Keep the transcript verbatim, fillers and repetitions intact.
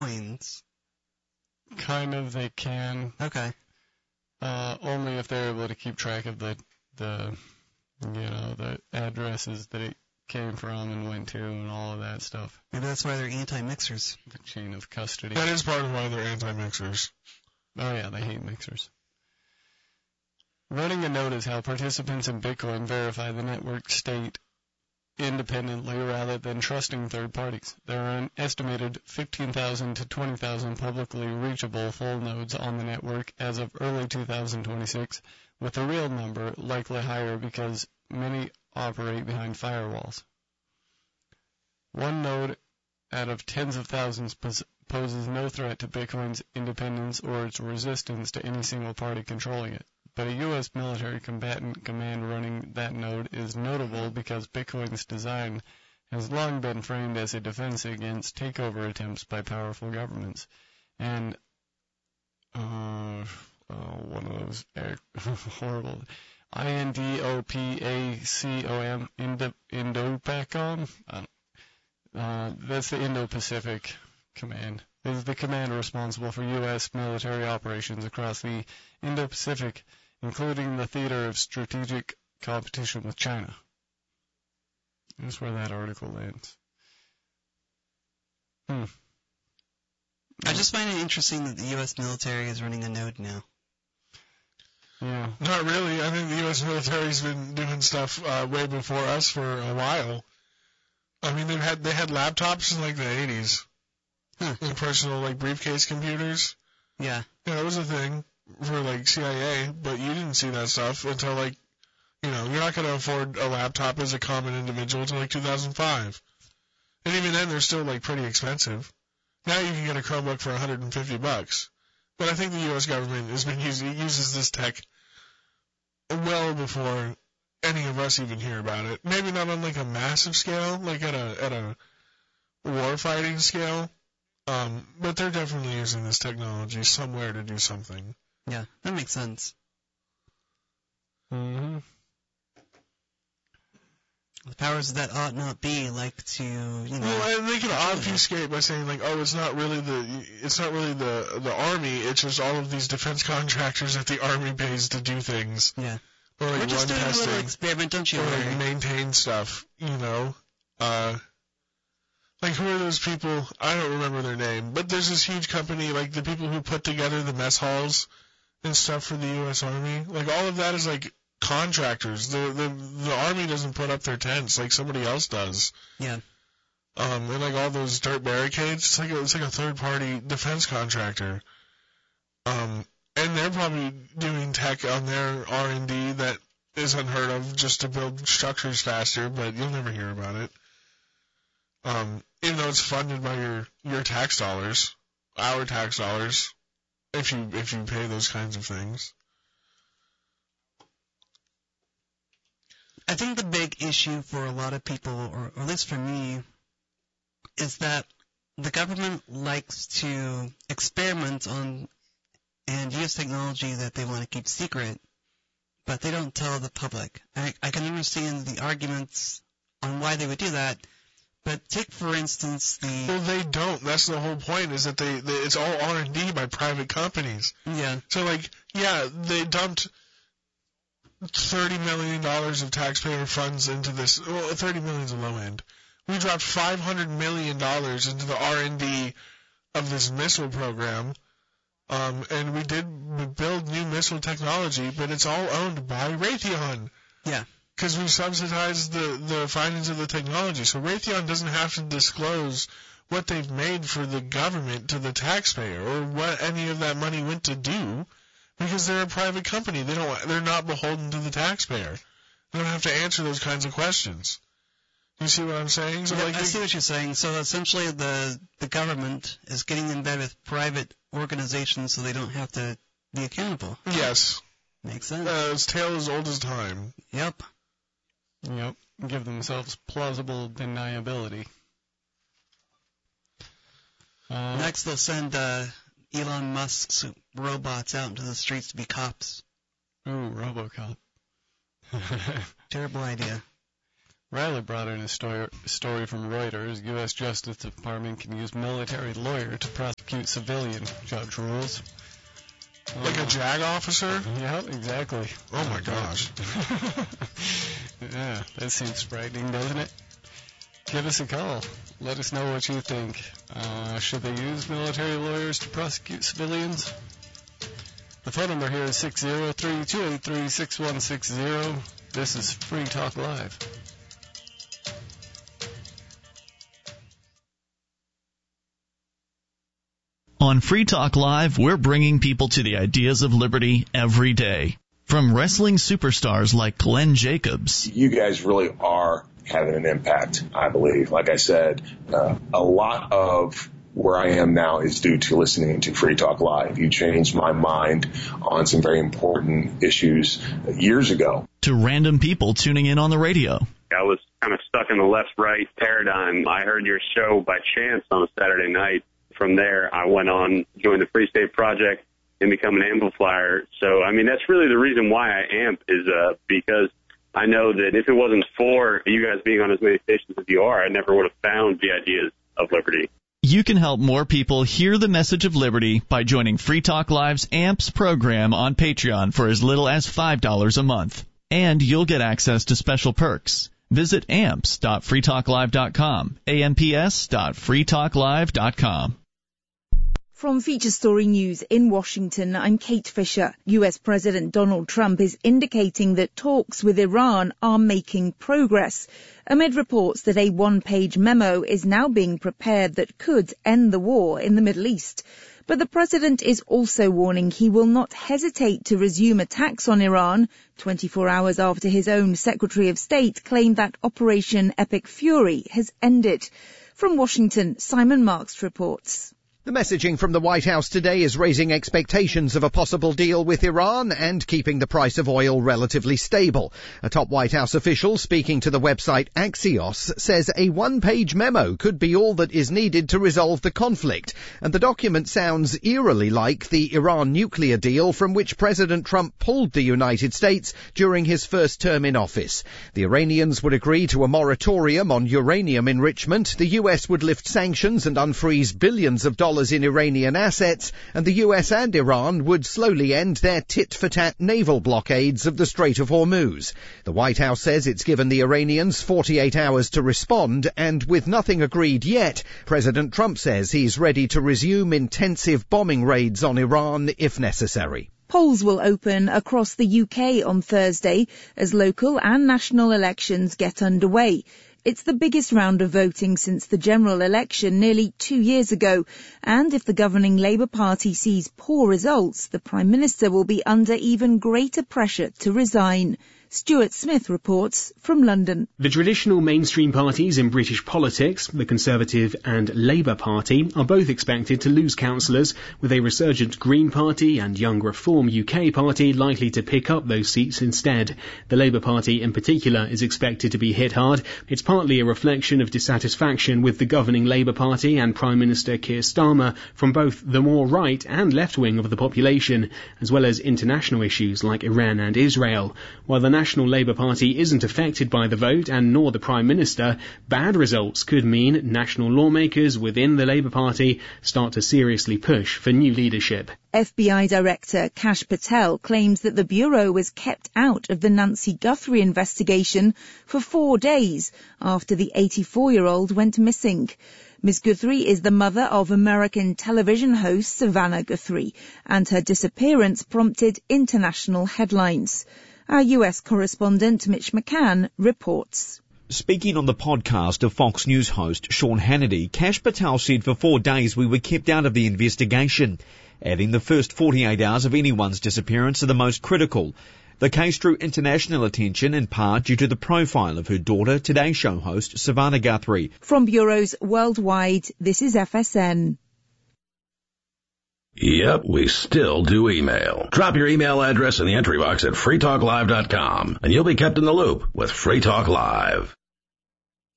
Bitcoins. Kind of, they can. Okay. Uh, only if they're able to keep track of the, the, you know, the addresses that it came from and went to and all of that stuff. Maybe that's why they're anti-mixers. The chain of custody. That is part of why they're anti-mixers. Oh yeah, they hate mixers. Running a node is how participants in Bitcoin verify the network state independently rather than trusting third parties. There are an estimated fifteen thousand to twenty thousand publicly reachable full nodes on the network as of early two thousand twenty-six, with the real number likely higher because many operate behind firewalls. One node out of tens of thousands pos- poses no threat to Bitcoin's independence or its resistance to any single party controlling it. But a U S military combatant command running that node is notable because Bitcoin's design has long been framed as a defense against takeover attempts by powerful governments. And uh, uh, one of those uh, horrible I N D O P A C O M, Indo- Indopacom? Uh, that's the Indo-Pacific Command. It is the command responsible for U S military operations across the Indo-Pacific, including the theater of strategic competition with China. That's where that article ends. Hmm. I just find it interesting that the U S military is running a node now. Yeah. Not really. I think the U S military's been doing stuff uh, way before us for a while. I mean, they've had they had laptops in like the eighties, huh. and personal like briefcase computers. Yeah. Yeah, that was a thing for like C I A, but you didn't see that stuff until like, you know, you're not going to afford a laptop as a common individual until like two thousand five. And even then, they're still like pretty expensive. Now you can get a Chromebook for one hundred fifty bucks. But I think the U S government has been using uses this tech well before any of us even hear about it. Maybe not on like a massive scale, like at a at a war fighting scale. Um, but they're definitely using this technology somewhere to do something. Yeah, that makes sense. Mm-hmm. The powers that ought not be like to, you know. Well, and they can obfuscate by saying like, oh, it's not really the it's not really the the army. It's just all of these defense contractors that the army pays to do things. Yeah. Or like We're just run doing testing, a little experiment, don't you or worry. like maintain stuff. You know, uh, like who are those people? I don't remember their name, but there's this huge company, like the people who put together the mess halls and stuff for the U S Army. Like all of that is like contractors. The the the army doesn't put up their tents like somebody else does. Yeah. Um, and like all those dirt barricades, it's like a, it's like a third party defense contractor. Um, and they're probably doing tech on their R and D that is unheard of just to build structures faster, but you'll never hear about it. Um, even though it's funded by your your tax dollars, our tax dollars, if you if you pay those kinds of things. I think the big issue for a lot of people, or, or at least for me, is that the government likes to experiment on and use technology that they want to keep secret, but they don't tell the public. I, I can understand the arguments on why they would do that, but take, for instance, the... Well, they don't. That's the whole point, is that they, they it's all R and D by private companies. Yeah. So, like, yeah, they dumped thirty million dollars of taxpayer funds into this. Well, thirty million dollars is a low end. We dropped five hundred million dollars into the R and D of this missile program, um, and we did build new missile technology, but it's all owned by Raytheon. Yeah. Because we subsidize the, the findings of the technology. So Raytheon doesn't have to disclose what they've made for the government to the taxpayer or what any of that money went to do, because they're a private company. They don't, they're not beholden to the taxpayer. They don't have to answer those kinds of questions. You see what I'm saying? So yeah, like I see what you're saying. So essentially the, the government is getting in bed with private organizations so they don't have to be accountable. Yes. Makes sense. Uh, it's tale as old as time. Yep. Yep. Give themselves plausible deniability. Uh, Next, they'll send uh, Elon Musk's robots out into the streets to be cops. Ooh, RoboCop. Terrible idea. Riley brought in a story, story from Reuters. U S Justice Department can use military lawyer to prosecute civilian, judge rules. Like a JAG officer? Yeah, exactly. Oh my gosh. Yeah, that seems frightening, doesn't it? Give us a call. Let us know what you think. Uh, should they use military lawyers to prosecute civilians? The phone number here is six zero three, two eight three, six one six zero. This is Free Talk Live. On Free Talk Live, we're bringing people to the ideas of liberty every day. From wrestling superstars like Glenn Jacobs. You guys really are having an impact, I believe. Like I said, uh, a lot of where I am now is due to listening to Free Talk Live. You changed my mind on some very important issues years ago. To random people tuning in on the radio. I was kind of stuck in the left-right paradigm. I heard your show by chance on a Saturday night. From there, I went on, joined the Free State Project, and become an amplifier. So, I mean, that's really the reason why I amp is uh, because I know that if it wasn't for you guys being on as many stations as you are, I never would have found the ideas of liberty. You can help more people hear the message of liberty by joining Free Talk Live's AMPS program on Patreon for as little as five dollars a month. And you'll get access to special perks. Visit amps dot free talk live dot com, amps dot free talk live dot com. From Feature Story News in Washington, I'm Kate Fisher. U S President Donald Trump is indicating that talks with Iran are making progress, amid reports that a one-page memo is now being prepared that could end the war in the Middle East. But the president is also warning he will not hesitate to resume attacks on Iran, twenty-four hours after his own Secretary of State claimed that Operation Epic Fury has ended. From Washington, Simon Marks reports. The messaging from the White House today is raising expectations of a possible deal with Iran and keeping the price of oil relatively stable. A top White House official speaking to the website Axios says a one-page memo could be all that is needed to resolve the conflict, and the document sounds eerily like the Iran nuclear deal from which President Trump pulled the United States during his first term in office. The Iranians would agree to a moratorium on uranium enrichment, the U S would lift sanctions and unfreeze billions of dollars in Iranian assets, and the U S and Iran would slowly end their tit-for-tat naval blockades of the Strait of Hormuz. The White House says it's given the Iranians forty-eight hours to respond, and with nothing agreed yet, President Trump says he's ready to resume intensive bombing raids on Iran if necessary. Polls will open across the U K on Thursday as local and national elections get underway. It's the biggest round of voting since the general election nearly two years ago, and if the governing Labour Party sees poor results, the Prime Minister will be under even greater pressure to resign. Stuart Smith reports from London. The traditional mainstream parties in British politics, the Conservative and Labour Party, are both expected to lose councillors, with a resurgent Green Party and Young Reform U K Party likely to pick up those seats instead. The Labour Party in particular is expected to be hit hard. It's partly a reflection of dissatisfaction with the governing Labour Party and Prime Minister Keir Starmer from both the more right and left wing of the population, as well as international issues like Iran and Israel. While the National Labour Party isn't affected by the vote, and nor the Prime Minister, bad results could mean national lawmakers within the Labour Party start to seriously push for new leadership. F B I Director Kash Patel claims that the Bureau was kept out of the Nancy Guthrie investigation for four days after the eighty-four-year-old went missing. Miz Guthrie is the mother of American television host Savannah Guthrie, and her disappearance prompted international headlines. Our U S correspondent Mitch McCann reports. Speaking on the podcast of Fox News host Sean Hannity, Kash Patel said for four days we were kept out of the investigation, adding the first forty-eight hours of anyone's disappearance are the most critical. The case drew international attention in part due to the profile of her daughter, Today Show host Savannah Guthrie. From bureaus worldwide, this is F S N. Yep, we still do email. Drop your email address in the entry box at free talk live dot com, and you'll be kept in the loop with Free Talk Live.